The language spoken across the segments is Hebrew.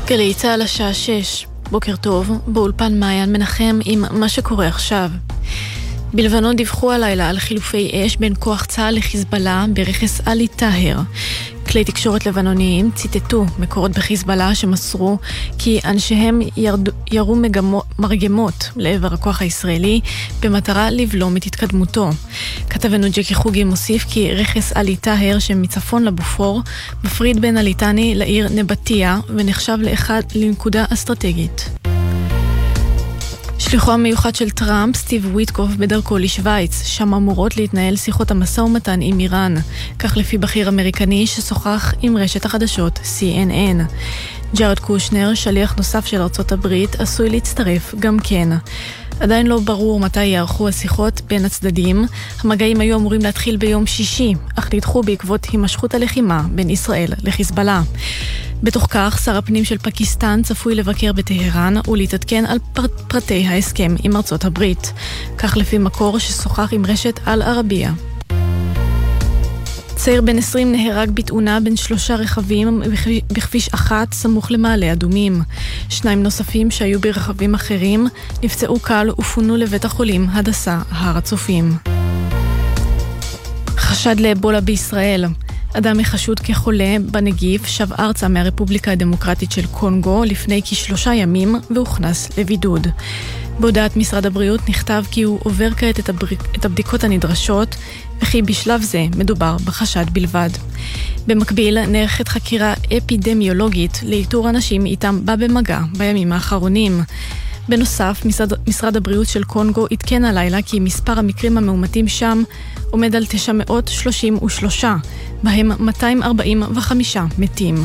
גלי צהל השעה 6. בוקר טוב, באולפן מעיין מנחם עם מה שקורה עכשיו. בלבנון דיווחו הלילה על חילופי אש בין כוח צה"ל לחיזבאללה ברכס עלי טאהר. כלי תקשורת לבנוניים ציטטו מקורות בחיזבאללה שמסרו כי אנשיהם ירו מרגמות לעבר הכוח הישראלי במטרה לבלום את התקדמותו. כתבנו ג'קי חוגי מוסיף כי רכס עלי טאהר שמצפון לבופור מפריד בין הליטני לעיר נבטיה ונחשב לנקודה אסטרטגית. שליחו המיוחד של טראמפ, סטיב וויטקוף, בדרכו לשוויץ, שם אמורות להתנהל שיחות המשא ומתן עם איראן, כך לפי בכיר אמריקני ששוחח עם רשת החדשות CNN. ג'ארד קושנר, שליח נוסף של ארצות הברית, עשוי להצטרף גם כן. עדיין לא ברור מתי יערכו השיחות בין הצדדים. המגעים היו אמורים להתחיל ביום שישי, אך נדחו בעקבות הימשכות הלחימה בין ישראל לחיזבאללה. בתוך כך, שר הפנים של פקיסטן צפוי לבקר בטהרן ולהתעדכן על פרטי ההסכם עם ארצות הברית. כך לפי מקור ששוחח עם רשת אל-ערבייה. צעיר בן 20 נהרג בתאונה בין 3 רכבים בכביש 1 סמוך למעלה אדומים. 2 נוספים שהיו ברכבים אחרים נפצעו קל ופונו לבית החולים הדסה הר הצופים. חשד לאבולה בישראל. אדם מחשוד כחולה בנגיף שב ארצה מהרפובליקה הדמוקרטית של קונגו לפני כ3 ימים והוכנס לבידוד. בהודעת משרד הבריאות נכתב כי הוא עובר כעת את הבדיקות הנדרשות וכי בשלב זה מדובר בחשד בלבד. במקביל נערכת חקירה אפידמיולוגית לאיתור אנשים איתם בא במגע בימים האחרונים. בנוסף, משרד הבריאות של קונגו התקן הלילה כי מספר המקרים המאומתים שם עומד על 933, בהם 245 מתים.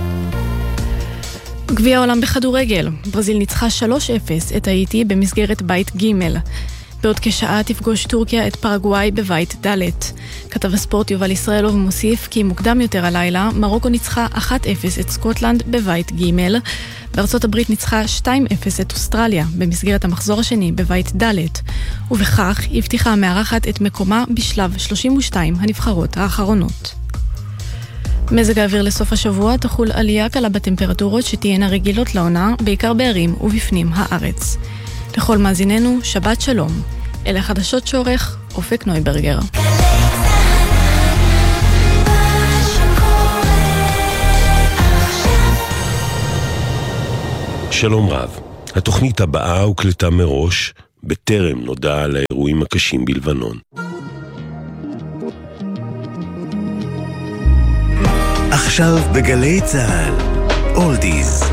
גביע העולם בכדורגל, ברזיל ניצחה 3-0 את האיטי במסגרת בית ג'. בעוד כשעה תפגוש טורקיה את פרגוואי בבית ד'. כתב הספורט יובל ישראלוב מוסיף כי מוקדם יותר הלילה מרוקו ניצחה 1-0 את סקוטלנד בבית ג'. בארצות הברית ניצחה 2-0 את אוסטרליה במסגרת המחזור השני בבית ד'. ובכך הבטיחה המארחת את מקומה בשלב 32 הנבחרות האחרונות. מזג האוויר לסוף השבוע תחול עלייה קלה בטמפרטורות שתהיינה רגילות לעונה, בעיקר בערים ובפנים הארץ. לכל מאזיננו, שבת שלום. אלה חדשות שעורך אופק נויברגר. שלום רב. התוכנית הבאה הוקלטה מראש, בטרם נודע על האירועים הקשים בלבנון. עכשיו בגלי צהל, אולדיז.